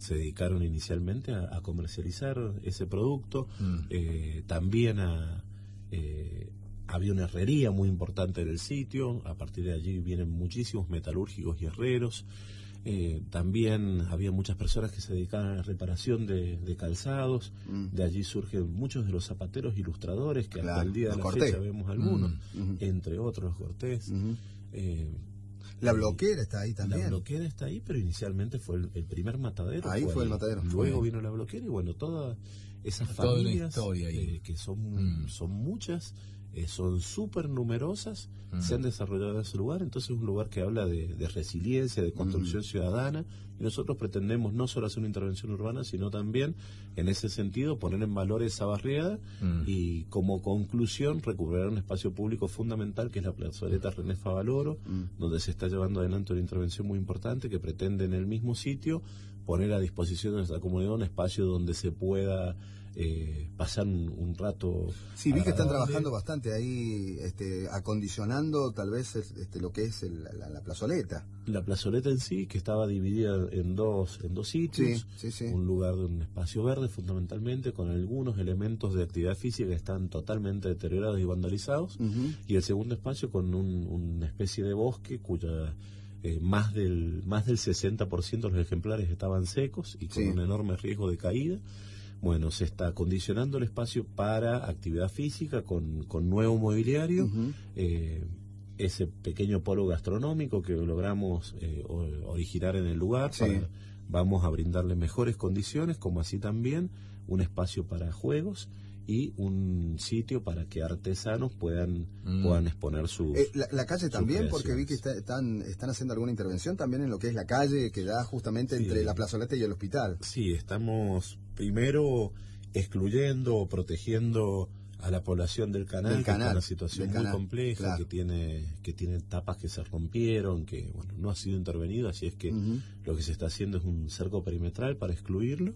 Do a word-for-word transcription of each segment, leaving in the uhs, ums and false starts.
se dedicaron inicialmente a, a comercializar ese producto, mm. eh, también a... Eh, había una herrería muy importante en el sitio, a partir de allí vienen muchísimos metalúrgicos y herreros, eh, también había muchas personas que se dedicaban a la reparación de, de calzados, mm. de allí surgen muchos de los zapateros ilustradores, que claro, hasta el día de la Cortés. fecha vemos algunos, mm. entre otros Cortés. Mm. eh, La bloquera está ahí también. La bloquera está ahí, pero inicialmente fue el, el primer matadero. Ahí fue, fue el ahí. matadero. Luego fue. vino la bloquera y bueno, todas esas Toda familias, una eh, que son, mm. son muchas, eh, son súper numerosas, mm. se han desarrollado en ese lugar, entonces es un lugar que habla de, de resiliencia, de construcción mm. ciudadana, y nosotros pretendemos no solo hacer una intervención urbana, sino también, en ese sentido, poner en valor esa barriada mm. y como conclusión recuperar un espacio público fundamental que es la plazoleta René Favaloro, mm. donde se está llevando adelante una intervención muy importante que pretende en el mismo sitio poner a disposición de nuestra comunidad un espacio donde se pueda eh, pasar un, un rato. Sí, vi agradable. Que están trabajando bastante ahí, este, acondicionando tal vez este, lo que es el, la, la plazoleta. La plazoleta en sí, que estaba dividida en dos en dos sitios, sí, sí, sí. un lugar de un espacio verde fundamentalmente, con algunos elementos de actividad física que están totalmente deteriorados y vandalizados, uh-huh. y el segundo espacio con un, una especie de bosque cuya eh, más del más del sesenta por ciento de los ejemplares estaban secos y con sí. un enorme riesgo de caída. Bueno, se está acondicionando el espacio para actividad física con, con nuevo mobiliario, uh-huh. eh, ese pequeño polo gastronómico que logramos eh, originar en el lugar, sí. para, vamos a brindarle mejores condiciones, como así también un espacio para juegos y un sitio para que artesanos puedan mm. puedan exponer sus eh, la, la calle también, porque vi que está, están están haciendo alguna intervención también en lo que es la calle que da justamente sí. entre la plazoleta y el hospital. Sí, estamos primero excluyendo o protegiendo a la población del canal, del que canal, está en una situación muy canal, compleja, claro. que tiene que tiene tapas que se rompieron, que bueno, no ha sido intervenido, así es que uh-huh. lo que se está haciendo es un cerco perimetral para excluirlo.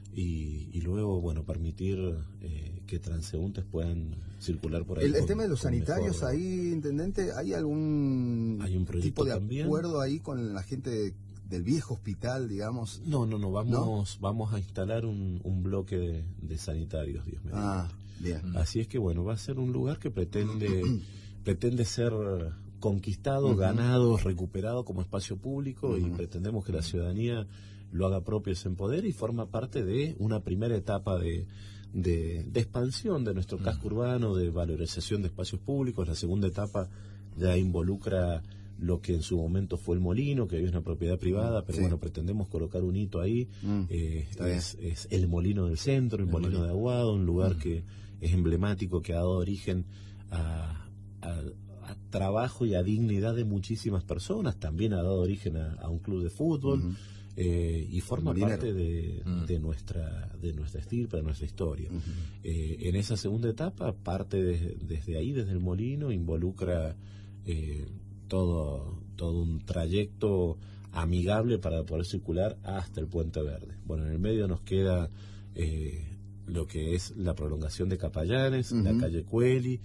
Y, y luego, bueno, permitir eh, que transeúntes puedan circular por ahí. El, con, el tema de los sanitarios mejor, ahí, intendente, ¿hay algún hay un tipo de también. acuerdo ahí con la gente de, del viejo hospital, digamos? No, no, no, vamos, ¿no? vamos a instalar un, un bloque de, de sanitarios, Dios mediante. Ah, bien. Así es que, bueno, va a ser un lugar que pretende, pretende ser conquistado, uh-huh. ganado, recuperado como espacio público, uh-huh. y pretendemos que la ciudadanía lo haga propio, se empodere y forma parte de una primera etapa de, de, de expansión de nuestro casco uh-huh. urbano, de valorización de espacios públicos. La segunda etapa ya involucra lo que en su momento fue el molino, que hoy es una propiedad privada, pero sí. bueno, pretendemos colocar un hito ahí. Mm, eh, es, es el molino del centro, el, el molino, molino de Aguado, un lugar mm. que es emblemático, que ha dado origen a, a, a trabajo y a dignidad de muchísimas personas, también ha dado origen a, a un club de fútbol, mm. eh, y forma parte de, mm. de nuestra de nuestra estirpe, de nuestra historia. Mm-hmm. Eh, en esa segunda etapa, parte de, desde ahí, desde el molino, involucra eh, todo, todo un trayecto amigable para poder circular hasta el Puente Verde. Bueno, en el medio nos queda eh, lo que es la prolongación de Capallanes, uh-huh. la calle Cueli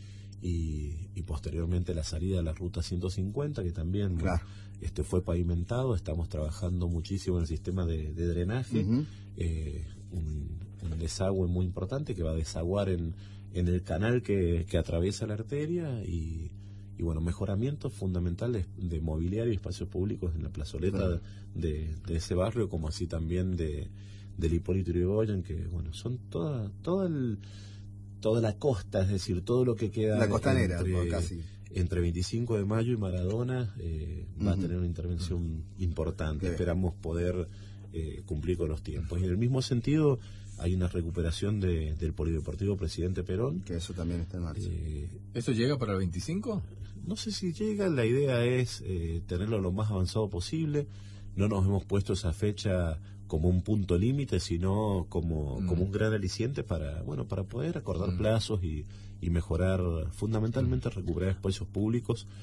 y, y posteriormente la salida de la ruta ciento cincuenta, que también claro. este fue pavimentado. Estamos trabajando muchísimo en el sistema de, de drenaje, uh-huh. eh, un, un desagüe muy importante que va a desaguar en, en el canal que, que atraviesa la arteria y Y bueno, mejoramientos fundamentales de mobiliario y espacios públicos en la plazoleta claro. de, de ese barrio, como así también de del Hipólito Yrigoyen, que bueno, son toda toda el, toda la costa, es decir, todo lo que queda la costanera, entre, casi. entre veinticinco de mayo y Maradona, eh, uh-huh. va a tener una intervención uh-huh. importante. Esperamos poder eh, cumplir con los tiempos. Y en el mismo sentido hay una recuperación de, del Polideportivo Presidente Perón. Que eso también está en marcha. Eh, ¿Eso llega para el veinticinco? No sé si llega, la idea es eh, tenerlo lo más avanzado posible. No nos hemos puesto esa fecha como un punto límite, sino como, mm. como un gran aliciente para bueno para poder acordar mm. plazos y, y mejorar, fundamentalmente recuperar espacios públicos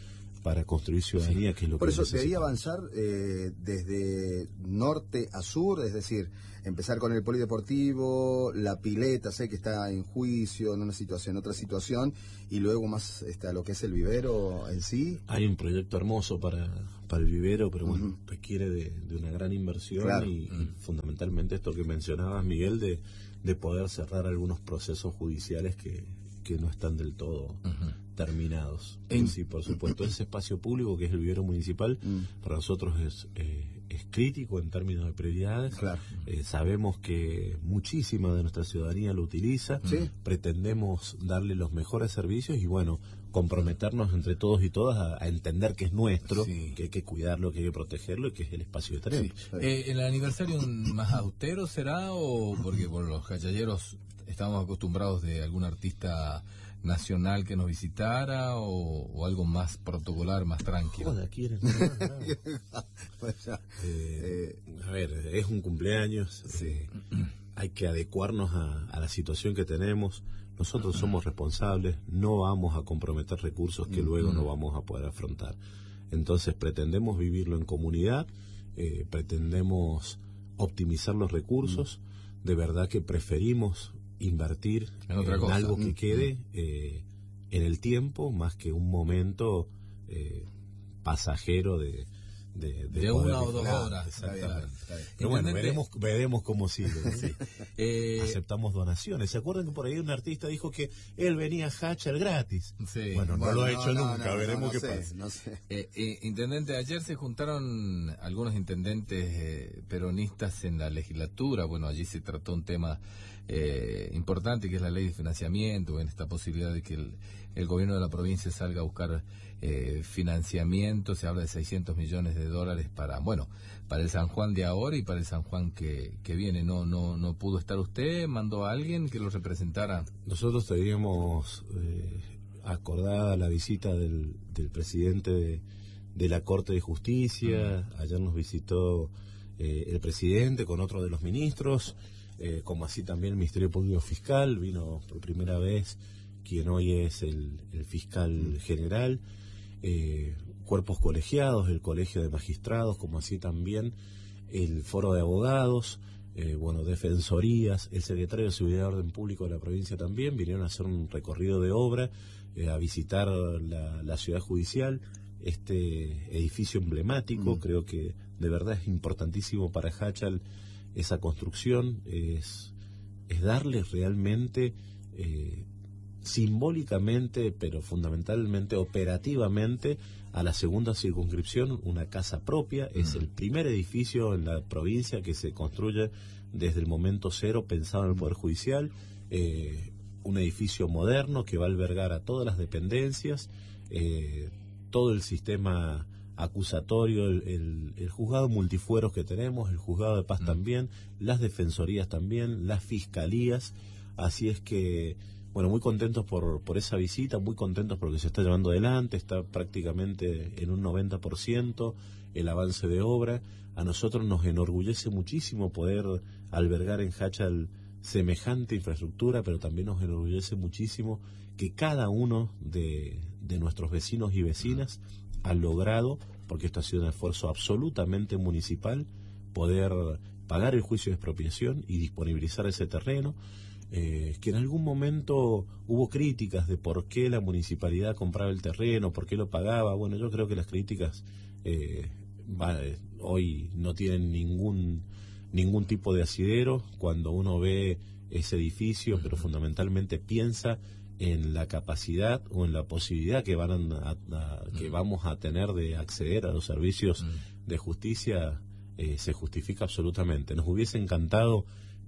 para construir ciudadanía, sí. que es lo Por que eso necesitamos. debería avanzar eh, desde norte a sur, es decir, empezar con el polideportivo, la pileta, sé que está en juicio, en una situación, en otra situación, y luego más este, a lo que es el vivero en sí. Hay un proyecto hermoso para, para el vivero, pero bueno, uh-huh. requiere de, de una gran inversión claro. y, uh-huh. y fundamentalmente esto que mencionabas, Miguel, de, de poder cerrar algunos procesos judiciales que, que no están del todo uh-huh. terminados. En... Sí, por supuesto, ese espacio público que es el vivero municipal, uh-huh. para nosotros es... Eh, es crítico en términos de prioridades. Claro. Eh, sabemos que muchísima de nuestra ciudadanía lo utiliza. ¿Sí? Pretendemos darle los mejores servicios y, bueno, comprometernos entre todos y todas a, a entender que es nuestro, sí. que hay que cuidarlo, que hay que protegerlo y que es el espacio de tren. Sí. Eh, ¿El aniversario más austero será o porque por los cachalleros estamos acostumbrados de algún artista nacional que nos visitara o, o algo más protocolar, más tranquilo? Joder, ¿quieren? eh, a ver, es un cumpleaños, sí. eh, hay que adecuarnos a, a la situación que tenemos. Nosotros somos responsables, no vamos a comprometer recursos que luego no vamos a poder afrontar. Entonces pretendemos vivirlo en comunidad, eh, pretendemos optimizar los recursos, de verdad que preferimos invertir en, otra en cosa. algo que quede eh, en el tiempo más que un momento eh, pasajero de de, de, de una o dos horas. Exactamente. Pero bueno, veremos, veremos cómo sigue. ¿Sí? eh, Aceptamos donaciones. ¿Se acuerdan que por ahí un artista dijo que él venía a Hachal gratis? Sí. Bueno, no bueno, lo ha hecho no, nunca, no, veremos no, no qué sé, pasa. No sé. Eh, eh, intendente, ayer se juntaron algunos intendentes eh, peronistas en la legislatura. Bueno, allí se trató un tema eh, importante que es la ley de financiamiento, en esta posibilidad de que el, el gobierno de la provincia salga a buscar eh, financiamiento. Se habla de seiscientos millones de dólares para, bueno, para el San Juan de ahora y para el San Juan que, que viene. No, no, no pudo estar usted, mandó a alguien que lo representara. Nosotros teníamos eh, acordada la visita del, del presidente de, de la Corte de Justicia. Uh-huh. Ayer nos visitó eh, el presidente con otro de los ministros, eh, como así también el Ministerio Público Fiscal. Vino por primera vez quien hoy es el, el fiscal general, eh, cuerpos colegiados, el Colegio de Magistrados, como así también el Foro de Abogados, eh, bueno, defensorías, el Secretario de Seguridad y Orden Público de la provincia también, vinieron a hacer un recorrido de obra, eh, a visitar la, la ciudad judicial, este edificio emblemático. Mm. Creo que de verdad es importantísimo para Hachal esa construcción, es, es darle realmente... Eh, simbólicamente, pero fundamentalmente operativamente, a la segunda circunscripción una casa propia. Uh-huh. Es el primer edificio en la provincia que se construye desde el momento cero pensado en el Poder Judicial, eh, un edificio moderno que va a albergar a todas las dependencias, eh, todo el sistema acusatorio, el, el, el juzgado multifueros que tenemos, el juzgado de paz uh-huh. también, las defensorías también, las fiscalías. Así es que bueno, muy contentos por, por esa visita, muy contentos porque se está llevando adelante, está prácticamente en un noventa por ciento el avance de obra. A nosotros nos enorgullece muchísimo poder albergar en Hachal semejante infraestructura, pero también nos enorgullece muchísimo que cada uno de, de nuestros vecinos y vecinas ha logrado, porque esto ha sido un esfuerzo absolutamente municipal, poder pagar el juicio de expropiación y disponibilizar ese terreno. Eh, que en algún momento hubo críticas de por qué la municipalidad compraba el terreno, por qué lo pagaba. Bueno, yo creo que las críticas eh, va, hoy no tienen ningún ningún tipo de asidero cuando uno ve ese edificio, pero fundamentalmente piensa en la capacidad o en la posibilidad que van a, a, que vamos a tener de acceder a los servicios de justicia. Eh, se justifica absolutamente. Nos hubiese encantado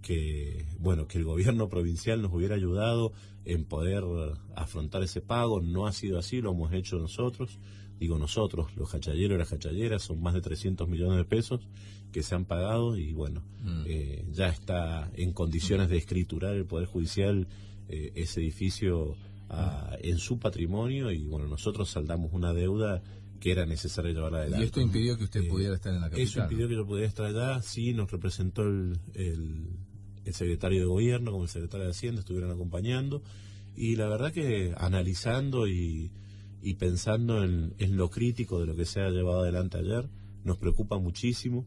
que bueno que el gobierno provincial nos hubiera ayudado en poder afrontar ese pago. No ha sido así, lo hemos hecho nosotros, digo nosotros, los hachalleros y las hachalleras, son más de trescientos millones de pesos que se han pagado y bueno, mm. eh, ya está en condiciones de escriturar el Poder Judicial eh, ese edificio a, en su patrimonio y bueno, nosotros saldamos una deuda que era necesario llevar adelante. ¿Y esto impidió que usted eh, pudiera estar en la capital? Eso impidió que yo pudiera estar allá. Sí, nos representó el, el el secretario de Gobierno como el secretario de Hacienda, estuvieron acompañando y la verdad que analizando y, y pensando en, en lo crítico de lo que se ha llevado adelante ayer, nos preocupa muchísimo.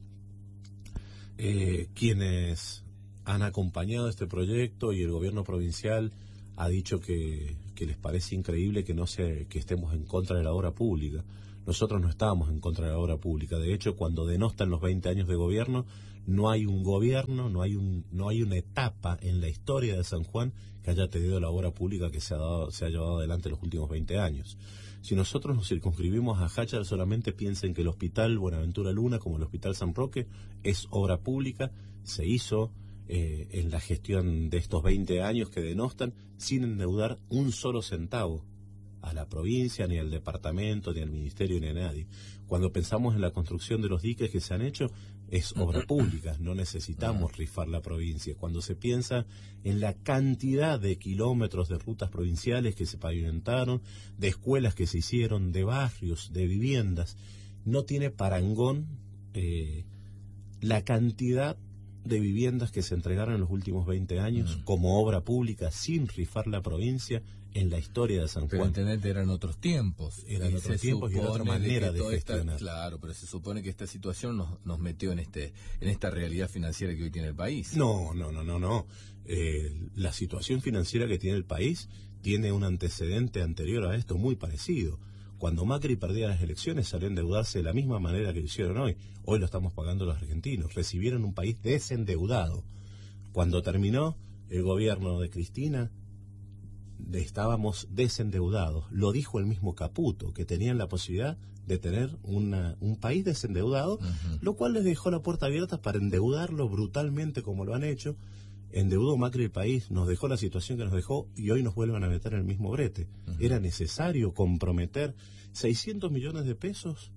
Eh, quienes han acompañado este proyecto y el gobierno provincial ha dicho que, que les parece increíble que no se, que estemos en contra de la obra pública. Nosotros no estábamos en contra de la obra pública. De hecho, cuando denostan los veinte años de gobierno, no hay un gobierno, no hay un, no hay una etapa en la historia de San Juan que haya tenido la obra pública que se ha dado, se ha llevado adelante en los últimos veinte años. Si nosotros nos circunscribimos a Jáchal, solamente piensen que el Hospital Buenaventura Luna, como el Hospital San Roque, es obra pública, se hizo eh, en la gestión de estos veinte años que denostan, sin endeudar un solo centavo a la provincia, ni al departamento, ni al ministerio, ni a nadie. Cuando pensamos en la construcción de los diques que se han hecho, es obra pública, no necesitamos rifar la provincia. Cuando se piensa en la cantidad de kilómetros de rutas provinciales que se pavimentaron, de escuelas que se hicieron, de barrios, de viviendas, no tiene parangón eh, la cantidad de viviendas que se entregaron en los últimos veinte años mm. como obra pública sin rifar la provincia en la historia de San Juan. Pero intendente, eran otros tiempos. Eran otros tiempos y era otra manera de, de gestionar. Esta, claro, pero se supone que esta situación nos, nos metió en este en esta realidad financiera que hoy tiene el país. No, no, no, no, no. Eh, la situación financiera que tiene el país tiene un antecedente anterior a esto muy parecido. Cuando Macri perdía las elecciones salió a endeudarse de la misma manera que lo hicieron hoy. Hoy lo estamos pagando los argentinos. Recibieron un país desendeudado. Cuando terminó el gobierno de Cristina, estábamos desendeudados. Lo dijo el mismo Caputo, que tenían la posibilidad de tener una, un país desendeudado, uh-huh. lo cual les dejó la puerta abierta para endeudarlo brutalmente como lo han hecho. Endeudó Macri el país, nos dejó la situación que nos dejó y hoy nos vuelven a meter en el mismo brete. Uh-huh. Era necesario comprometer seiscientos millones de pesos,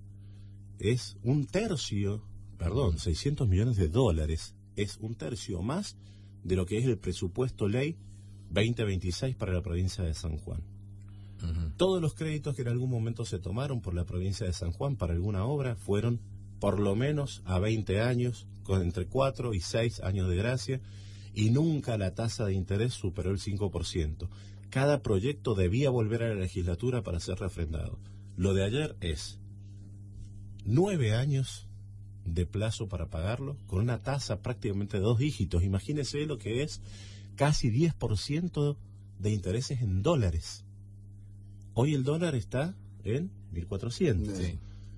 es un tercio, perdón, seiscientos millones de dólares, es un tercio más de lo que es el presupuesto ley veinte veintiséis para la provincia de San Juan. Uh-huh. Todos los créditos que en algún momento se tomaron por la provincia de San Juan para alguna obra fueron por lo menos a veinte años, con entre cuatro y seis años de gracia, y nunca la tasa de interés superó el cinco por ciento. Cada proyecto debía volver a la legislatura para ser refrendado. Lo de ayer es nueve años de plazo para pagarlo, con una tasa prácticamente de dos dígitos. Imagínense lo que es casi diez por ciento de intereses en dólares. Hoy el dólar está en mil cuatrocientos. Sí.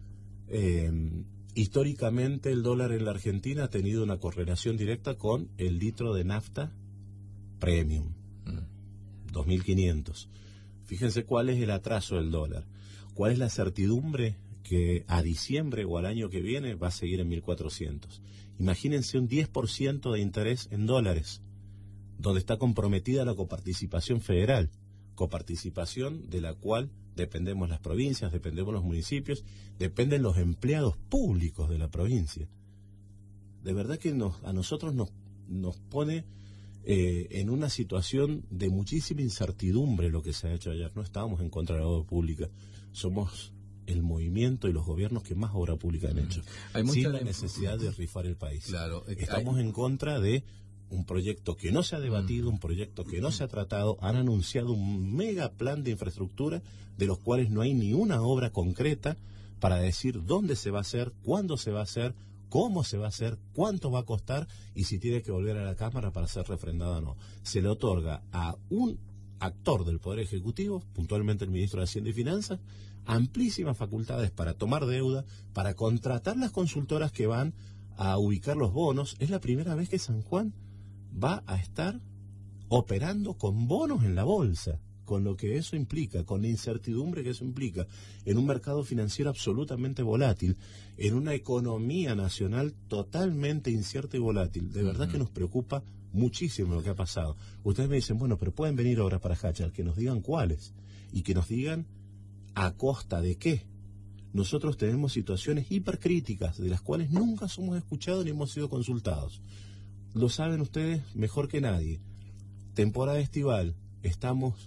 Eh, históricamente el dólar en la Argentina ha tenido una correlación directa con el litro de nafta premium, mm. dos mil quinientos. Fíjense cuál es el atraso del dólar, cuál es la certidumbre que a diciembre o al año que viene va a seguir en mil cuatrocientos. Imagínense un diez por ciento de interés en dólares, donde está comprometida la coparticipación federal, coparticipación de la cual dependemos las provincias, dependemos los municipios, dependen los empleados públicos de la provincia. De verdad que nos, a nosotros nos, nos pone eh, en una situación de muchísima incertidumbre lo que se ha hecho ayer. No estábamos en contra de la obra pública, somos el movimiento y los gobiernos que más obra pública han hecho, hay sin mucha... la necesidad de rifar el país. Claro, estamos hay... en contra de un proyecto que no se ha debatido, un proyecto que no se ha tratado. Han anunciado un mega plan de infraestructura de los cuales no hay ni una obra concreta para decir dónde se va a hacer, cuándo se va a hacer, cómo se va a hacer, cuánto va a costar y si tiene que volver a la Cámara para ser refrendada o no. Se le otorga a un actor del Poder Ejecutivo, puntualmente el ministro de Hacienda y Finanzas, amplísimas facultades para tomar deuda, para contratar las consultoras que van a ubicar los bonos. Es la primera vez que San Juan va a estar operando con bonos en la bolsa, con lo que eso implica, con la incertidumbre que eso implica, en un mercado financiero absolutamente volátil, en una economía nacional totalmente incierta y volátil. De verdad que nos preocupa muchísimo lo que ha pasado. Ustedes me dicen, bueno, pero pueden venir obras para Jáchal, que nos digan cuáles, y que nos digan a costa de qué. Nosotros tenemos situaciones hipercríticas, de las cuales nunca somos escuchados ni hemos sido consultados. Lo saben ustedes mejor que nadie. Temporada estival, estamos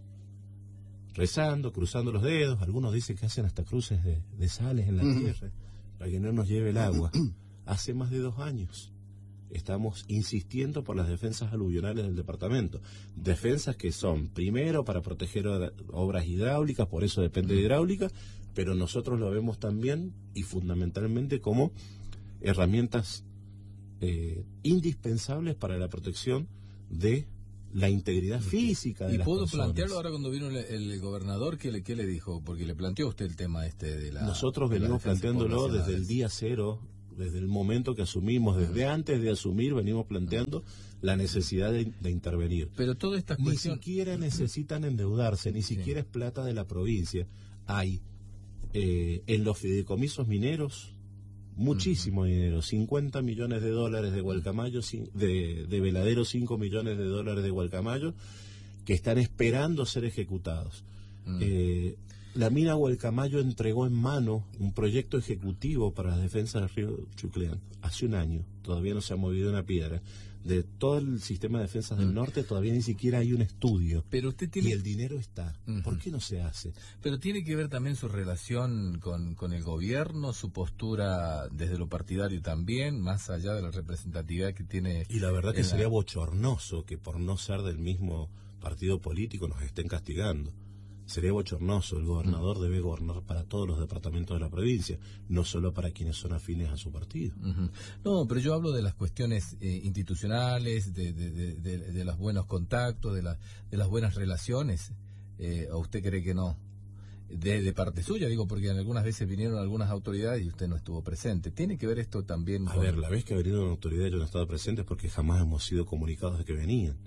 rezando, cruzando los dedos. Algunos dicen que hacen hasta cruces de, de sales en la tierra para que no nos lleve el agua. Hace más de dos años estamos insistiendo por las defensas aluvionales del departamento. Defensas que son, primero, para proteger obras hidráulicas, por eso depende de hidráulica, pero nosotros lo vemos también y fundamentalmente como herramientas eh, indispensables para la protección de la integridad física de y las puedo personas. plantearlo ahora cuando vino el, el gobernador, ¿qué le, qué le dijo? Porque le planteó usted el tema este de la... Nosotros de venimos la planteándolo desde el día cero, desde el momento que asumimos, desde antes de asumir, venimos planteando la necesidad de, de intervenir. Pero toda esta Ni cuestión... siquiera necesitan endeudarse, ni siquiera es plata de la provincia. Hay eh, en los fideicomisos mineros muchísimo uh-huh. dinero, cincuenta millones de dólares de Gualcamayo, de, de Veladero, cinco millones de dólares de Gualcamayo, que están esperando ser ejecutados. Uh-huh. Eh, la mina Gualcamayo entregó en mano un proyecto ejecutivo para la defensa del río Chucleán hace un año, todavía no se ha movido una piedra. De todo el sistema de defensas del norte todavía ni siquiera hay un estudio. Pero usted tiene... Y el dinero está. Uh-huh. ¿Por qué no se hace? Pero tiene que ver también su relación con, con el gobierno, su postura desde lo partidario también, más allá de la representatividad que tiene... Y la verdad que la... sería bochornoso que por no ser del mismo partido político nos estén castigando. Sería bochornoso. El gobernador uh-huh. debe gobernar para todos los departamentos de la provincia, no solo para quienes son afines a su partido. Uh-huh. No, pero yo hablo de las cuestiones eh, institucionales, de, de, de, de, de los buenos contactos, de, la, de las buenas relaciones. Eh, ¿O usted cree que no? De, de parte suya, digo, porque algunas veces vinieron algunas autoridades y usted no estuvo presente. ¿Tiene que ver esto también A con... ver, la vez que ha venido una autoridad y yo no he estado presente es porque jamás hemos sido comunicados de que venían.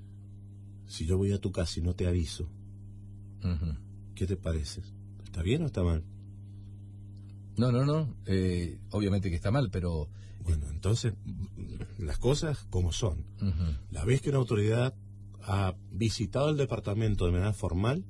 Si yo voy a tu casa y no te aviso, Uh-huh. ¿qué te parece? ¿Está bien o está mal? No, no, no. Eh, obviamente que está mal, pero... Bueno, entonces, las cosas como son. Uh-huh. La vez que una autoridad ha visitado el departamento de manera formal,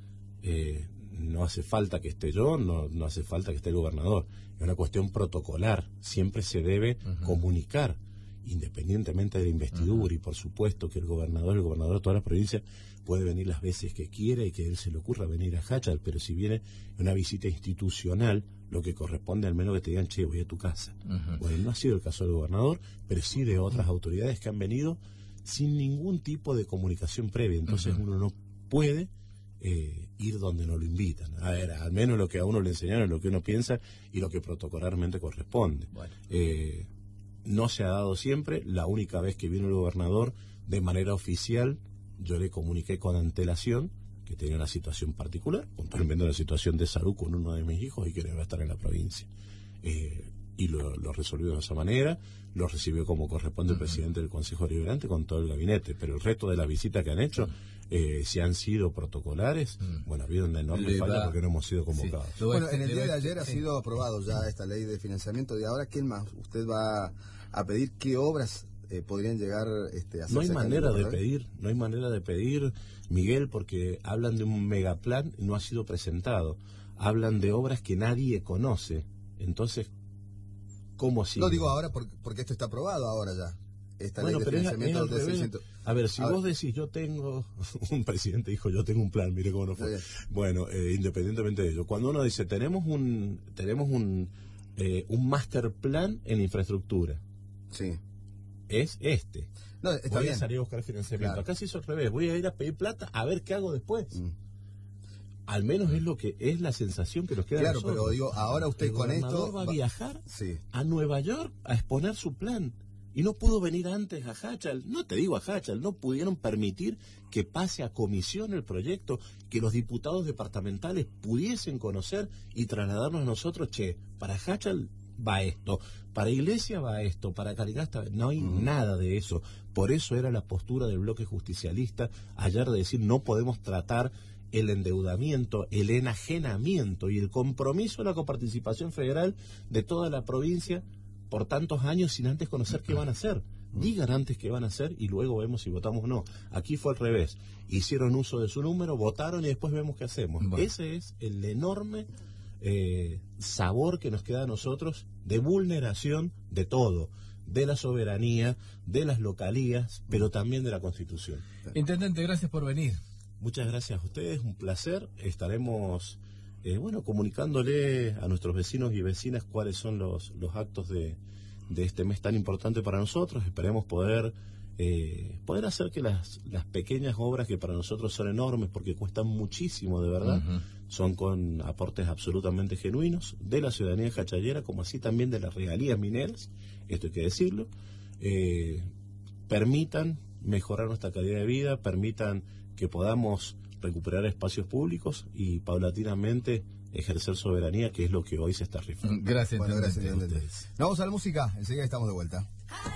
eh, no hace falta que esté yo, no, no hace falta que esté el gobernador. Es una cuestión protocolar. Siempre se debe uh-huh. comunicar, independientemente de la investidura, uh-huh. y por supuesto que el gobernador, el gobernador de toda la provincia puede venir las veces que quiera y que a él se le ocurra venir a Háchal, pero si viene una visita institucional, lo que corresponde al menos que te digan, che, voy a tu casa. Uh-huh. Bueno, no ha sido el caso del gobernador, pero sí de otras uh-huh. autoridades que han venido sin ningún tipo de comunicación previa, entonces uh-huh. uno no puede eh, ir donde no lo invitan. A ver, al menos lo que a uno le enseñaron, lo que uno piensa y lo que protocolarmente corresponde. Bueno. Eh, no se ha dado siempre. La única vez que vino el gobernador de manera oficial, yo le comuniqué con antelación que tenía una situación particular, puntualmente una situación de salud con uno de mis hijos y que debe estar en la provincia. Eh, y lo, lo resolvió de esa manera, lo recibió como corresponde el presidente del Consejo Deliberante con todo el gabinete, pero el resto de las visitas que han hecho, eh, si han sido protocolares, bueno, ha habido una enorme falla porque no hemos sido convocados. Sí. Bueno, en el día de ayer ha sido aprobado ya esta ley de financiamiento, y ahora, ¿qué más? ¿Usted va a pedir qué obras eh, podrían llegar este, a hacerse? No hay manera de ¿verdad? pedir, no hay manera de pedir, Miguel, porque hablan de un megaplan, no ha sido presentado. Hablan de obras que nadie conoce. Entonces, ¿cómo así? No digo ahora porque, porque esto está aprobado ahora ya. Esta bueno, ley de pero financiamiento es, es de seiscientos... A ver, si a vos ver. decís, yo tengo... Un presidente dijo, yo tengo un plan, mire cómo no fue. Bien. Bueno, eh, independientemente de ello, cuando uno dice, tenemos un tenemos un, eh, un master plan en infraestructura, Sí. es este. No, está voy bien. a salir a buscar financiamiento. Claro. Acá se hizo al revés, voy a ir a pedir plata a ver qué hago después. Mm. Al menos es lo que es la sensación que nos queda. Claro, a nosotros. pero digo, ahora usted El con gobernador esto va a va- viajar Sí. a Nueva York a exponer su plan y no pudo venir antes a Háchal. No te digo a Háchal, no pudieron permitir que pase a comisión el proyecto, que los diputados departamentales pudiesen conocer y trasladarnos a nosotros, che, para Háchal va esto, para Iglesia va esto, para Caligasta no hay Mm. nada de eso. Por eso era la postura del bloque justicialista ayer de decir no podemos tratar el endeudamiento, el enajenamiento y el compromiso de la coparticipación federal de toda la provincia por tantos años sin antes conocer qué van a hacer. Digan antes qué van a hacer y luego vemos si votamos o no. Aquí fue al revés. Hicieron uso de su número, votaron y después vemos qué hacemos. Bueno. Ese es el enorme eh, sabor que nos queda a nosotros de vulneración de todo, de la soberanía, de las localías, pero también de la Constitución. Intendente, gracias por venir. Muchas gracias a ustedes, un placer. Estaremos, eh, bueno, comunicándole a nuestros vecinos y vecinas cuáles son los, los actos de, de este mes tan importante para nosotros. Esperemos poder eh, poder hacer que las, las pequeñas obras que para nosotros son enormes, porque cuestan muchísimo de verdad, uh-huh. son con aportes absolutamente genuinos de la ciudadanía jachallera, como así también de las regalías mineras, esto hay que decirlo, eh, permitan mejorar nuestra calidad de vida, permitan que podamos recuperar espacios públicos y paulatinamente ejercer soberanía, que es lo que hoy se está rifando. Gracias, bueno, gracias a ustedes. Nos vamos a la música, enseguida estamos de vuelta.